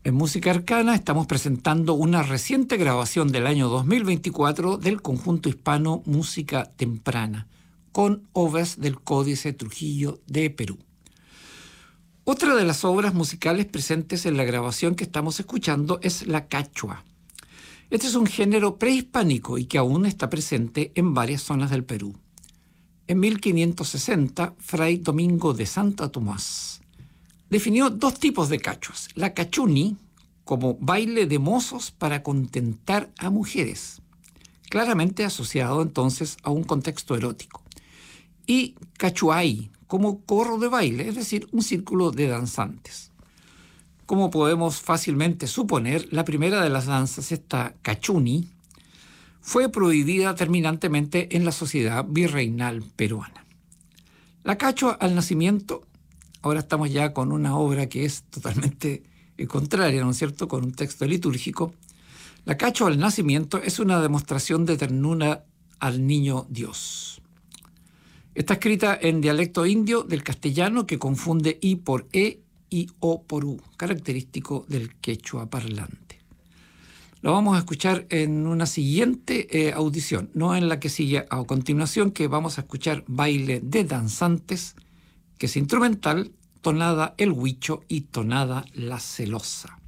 En Música Arcana estamos presentando una reciente grabación del año 2024 del conjunto hispano Música Temprana, con obras del Códice Trujillo de Perú. Otra de las obras musicales presentes en la grabación que estamos escuchando es la cachua. Este es un género prehispánico y que aún está presente en varias zonas del Perú. En 1560, Fray Domingo de Santo Tomás definió dos tipos de cachuas: la cachuni, como baile de mozos para contentar a mujeres, claramente asociado entonces a un contexto erótico, y cachuay, como corro de baile, es decir, un círculo de danzantes. Como podemos fácilmente suponer, la primera de las danzas, esta cachuni, fue prohibida terminantemente en la sociedad virreinal peruana. La cachua al nacimiento, ahora estamos ya con una obra que es totalmente contraria, ¿no es cierto?, con un texto litúrgico. La cachua al nacimiento es una demostración de ternura al niño Dios. Está escrita en dialecto indio del castellano que confunde I por E y O por U, característico del quechua parlante. Lo vamos a escuchar en una siguiente audición, no en la que sigue a continuación, que vamos a escuchar Baile de Danzantes, que es instrumental, tonada El Huicho y tonada La Celosa.